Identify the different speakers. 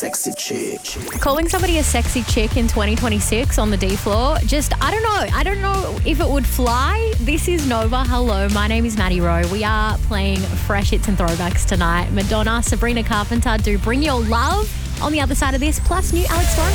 Speaker 1: Sexy chick.
Speaker 2: Calling somebody a sexy chick in 2026 on the D floor, I don't know if it would fly. This is Nova. Hello, my name is Maddie Rowe. We are playing fresh hits and throwbacks tonight. Madonna, Sabrina Carpenter do Bring Your Love on the other side of this, plus new Alex Storm.